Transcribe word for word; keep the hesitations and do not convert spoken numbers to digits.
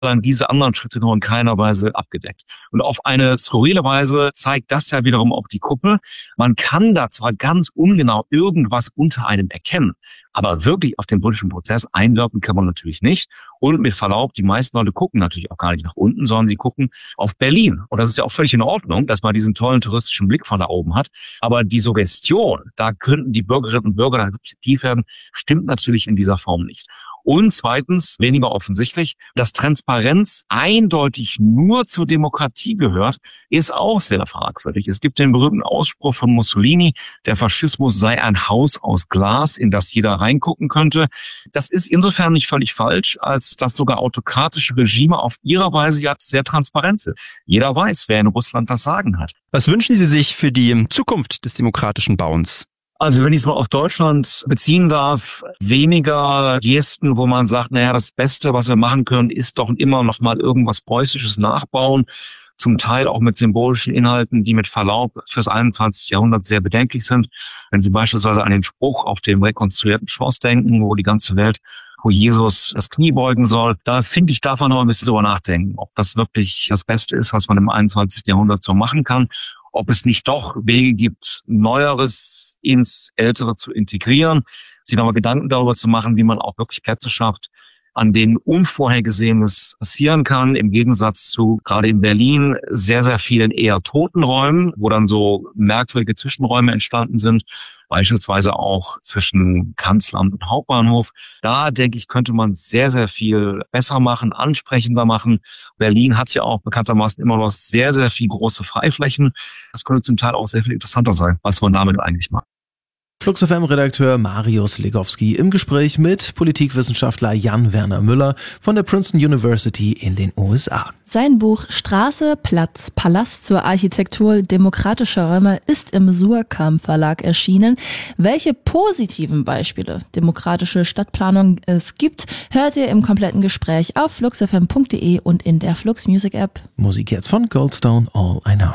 dann diese anderen Schritte noch in keiner Weise abgedeckt. Und auf eine skurrile Weise zeigt das ja wiederum auch die Kuppel. Man kann da zwar ganz ungenau irgendwas unter einem erkennen, aber wirklich auf den politischen Prozess einwirken kann man natürlich nicht. Und mit Verlaub, die meisten Leute gucken natürlich auch gar nicht nach unten, sondern sie gucken auf Berlin. Und das ist ja auch völlig in Ordnung, dass man diesen tollen touristischen Blick von da oben hat. Aber die Suggestion, da könnten die Bürgerinnen und Bürger da wirklich aktiv werden, stimmt natürlich in dieser Form nicht. Und zweitens, weniger offensichtlich, dass Transparenz eindeutig nur zur Demokratie gehört, ist auch sehr fragwürdig. Es gibt den berühmten Ausspruch von Mussolini, der Faschismus sei ein Haus aus Glas, in das jeder reingucken könnte. Das ist insofern nicht völlig falsch, als dass sogar autokratische Regime auf ihre Weise ja sehr transparent sind. Jeder weiß, wer in Russland das Sagen hat. Was wünschen Sie sich für die Zukunft des demokratischen Bauens? Also wenn ich es mal auf Deutschland beziehen darf, weniger Gesten, wo man sagt, naja, das Beste, was wir machen können, ist doch immer noch mal irgendwas Preußisches nachbauen. Zum Teil auch mit symbolischen Inhalten, die mit Verlaub fürs einundzwanzigste Jahrhundert sehr bedenklich sind. Wenn Sie beispielsweise an den Spruch auf dem rekonstruierten Schloss denken, wo die ganze Welt, wo Jesus das Knie beugen soll, da finde ich, darf man noch ein bisschen drüber nachdenken, ob das wirklich das Beste ist, was man im einundzwanzigsten Jahrhundert so machen kann. Ob es nicht doch Wege gibt, Neueres ins Ältere zu integrieren, sich nochmal Gedanken darüber zu machen, wie man auch wirklich Plätze schafft, an denen Unvorhergesehenes passieren kann, im Gegensatz zu gerade in Berlin sehr, sehr vielen eher toten Räumen, wo dann so merkwürdige Zwischenräume entstanden sind, beispielsweise auch zwischen Kanzleramt und Hauptbahnhof. Da, denke ich, könnte man sehr, sehr viel besser machen, ansprechender machen. Berlin hat ja auch bekanntermaßen immer noch sehr, sehr viel große Freiflächen. Das könnte zum Teil auch sehr viel interessanter sein, was man damit eigentlich macht. Flux F M-Redakteur Marius Legowski im Gespräch mit Politikwissenschaftler Jan-Werner Müller von der Princeton University in den U S A. Sein Buch Straße, Platz, Palast zur Architektur demokratischer Räume ist im Suhrkamp Verlag erschienen. Welche positiven Beispiele demokratische Stadtplanung es gibt, hört ihr im kompletten Gespräch auf flux f m punkt d e und in der Flux Music App. Musik jetzt von Goldstone, All I Know.